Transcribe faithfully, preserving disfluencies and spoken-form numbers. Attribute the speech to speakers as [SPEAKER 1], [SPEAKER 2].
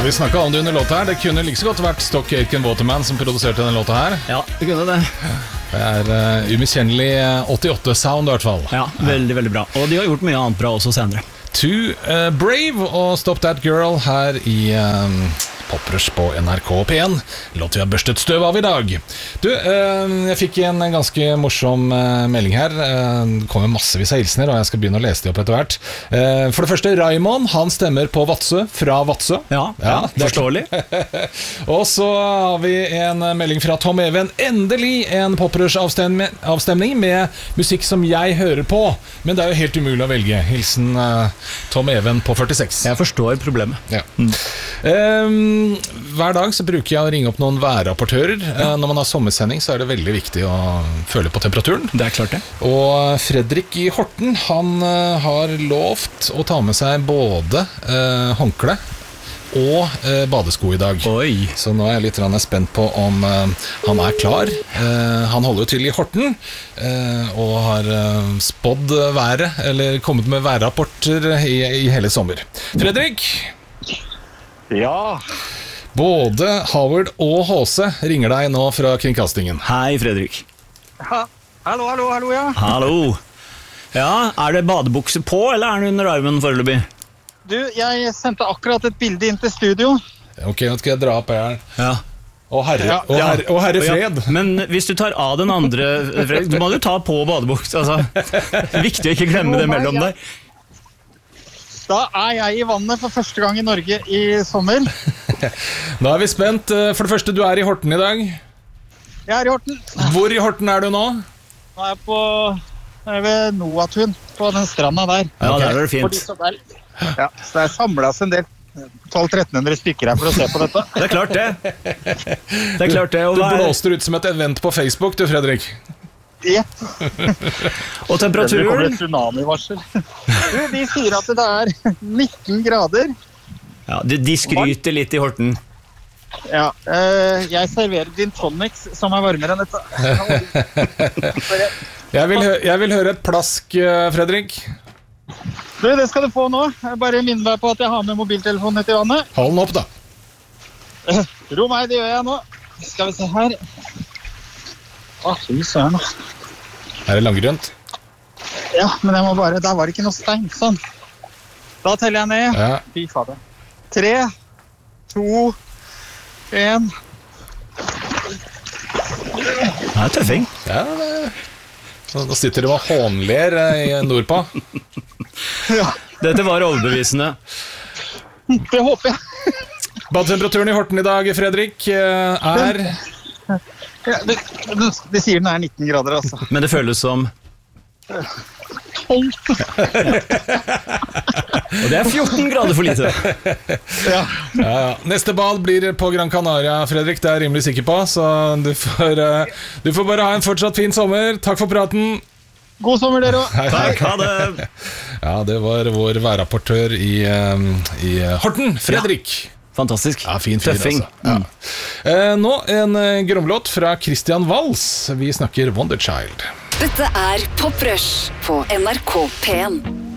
[SPEAKER 1] vi snakket om det under låta her. Det kunne like så godt vært Stock Aitken Waterman som produserte denne låta her.
[SPEAKER 2] Ja, det kunne det.
[SPEAKER 1] Det er uh, umiskjennelig åttiåtte-sound i hvert fall.
[SPEAKER 2] Ja, veldig, veldig bra. Og de har gjort mye annet bra også senere.
[SPEAKER 1] Too uh, Brave og Stop That Girl her i um, Poprush på N R K P én. Låt vi har børstet støv av i dag. Du, uh, jeg fikk en ganske morsom uh, melding her. Uh, det kommer massevis av hilsener, og jeg skal begynne å lese de opp etter hvert. Uh, for det første, Raimond, han stemmer på Vadsø, fra Vadsø.
[SPEAKER 2] Ja, ja, forståelig.
[SPEAKER 1] Og så har vi en melding fra Tom Even. Endelig en Poprush-avstemning med musikk som jeg hører på. Men det er jo helt umulig å velge. Hilsen uh, Tom Even på førtiseks.
[SPEAKER 2] Jeg forstår problemet.
[SPEAKER 1] Ja. Mm. Um, hver dag så bruker jeg å ringe opp noen værrapportører. uh, Når man har sommersending så er det veldig viktig å føle på temperaturen.
[SPEAKER 2] Det er klart det.
[SPEAKER 1] Og Fredrik i Horten, han uh, har lovt å ta med seg både uh, håndkle og uh, badesko i dag.
[SPEAKER 2] Oi.
[SPEAKER 1] Så nå er jeg litt spent på om uh, han er klar. uh, Han holder jo til i Horten uh, og har uh, spådd været, eller kommet med værrapporter i, i hele sommer. Fredrik?
[SPEAKER 3] Ja.
[SPEAKER 1] Både Howard og H C ringer deg nå fra kringkastingen.
[SPEAKER 2] Hei, Fredrik.
[SPEAKER 3] Ha, hallo, hallo, hallo, ja.
[SPEAKER 2] Hallo. Ja, er det badebukse på, eller er det under armen foreløpig?
[SPEAKER 3] Du, jeg sendte akkurat et bilde inn til studio.
[SPEAKER 1] Ok, nå skal jeg dra opp her.
[SPEAKER 2] Ja.
[SPEAKER 1] Å herre,
[SPEAKER 3] Ja.
[SPEAKER 1] å herre, å herre fred.
[SPEAKER 2] Ja, men hvis du tar av den andre, Fredrik, du må jo ta på badebukse, altså. Viktig å ikke glemme det mellom der.
[SPEAKER 3] Da er jeg i vannet for første gang i Norge i sommer.
[SPEAKER 1] Da er vi spent. For det første, du er i Horten i dag.
[SPEAKER 3] Jeg er i Horten.
[SPEAKER 1] Hvor i Horten er du nå?
[SPEAKER 3] Nå er jeg på jeg er ved Noatun, på den stranda der.
[SPEAKER 2] Ja,
[SPEAKER 1] Ok.
[SPEAKER 2] det er vel
[SPEAKER 3] For
[SPEAKER 2] fint.
[SPEAKER 3] de som er- Ja, så det er samlet en del tolv til tretten hundre stykker her for å se på dette.
[SPEAKER 2] Det er klart det. Det er klart det. Og,
[SPEAKER 1] Du
[SPEAKER 2] hva er,
[SPEAKER 1] blåster ut som et event på Facebook, du, Fredrik.
[SPEAKER 3] Jepp.
[SPEAKER 2] og
[SPEAKER 3] Det kommer
[SPEAKER 2] temperaturen?
[SPEAKER 3] et tsunami-varsel. Du, de sier at det er nitten grader.
[SPEAKER 2] Ja, de, de skryter litt i Horten.
[SPEAKER 3] Ja, eh, jeg serverer gin tonics som er varmere enn dette.
[SPEAKER 1] Jeg vil, hø jeg vil høre et plask, eh, Fredrik.
[SPEAKER 3] Du, det skal du få nå. Jeg bare minner deg på at jeg har med mobiltelefonen ut i vannet.
[SPEAKER 1] Hold den opp, da.
[SPEAKER 3] Ro meg, det gjør jeg nå. Skal vi se her. Å, fy søren.
[SPEAKER 1] Er det langgrønt?
[SPEAKER 3] Ja, men jeg må bare, der var det ikke noe stein. Sånn. Da teller jeg ned.
[SPEAKER 1] Ja.
[SPEAKER 3] Fy fader. Tre, to, en.
[SPEAKER 2] Det er tøffing.
[SPEAKER 1] Ja, det... Så da sitter du og hånler eh, i nordpå.
[SPEAKER 3] Ja,
[SPEAKER 2] Dette var overbevisende.
[SPEAKER 3] det håper jeg.
[SPEAKER 1] Badetemperaturen i Horten i dag, Fredrik, eh, er...
[SPEAKER 3] Ja, de, de, de sier den er nitten grader, altså.
[SPEAKER 2] Men det føles som...
[SPEAKER 3] tolv.
[SPEAKER 2] Og det er fjorten grader for lite.
[SPEAKER 3] Ja.
[SPEAKER 1] Ja, ja. Neste bad blir på Gran Canaria, Fredrik, det er jeg rimelig sikker på. Så du får, eh, du får bare ha en fortsatt fin sommer. Takk for praten.
[SPEAKER 3] God sommer, dere også.
[SPEAKER 1] Hei, hei.
[SPEAKER 2] Takk, ha det.
[SPEAKER 1] Ja, det var vår værrapportør i, eh, i Horten, Fredrik.
[SPEAKER 2] Fantastisk.
[SPEAKER 1] Ja, fin fyr,
[SPEAKER 2] Tøffing.
[SPEAKER 1] altså. Ja. Eh, nå en eh, gromlåt fra Christian Walls. Vi snakker Wonder Child.
[SPEAKER 4] Dette er Poprush på N R K P én.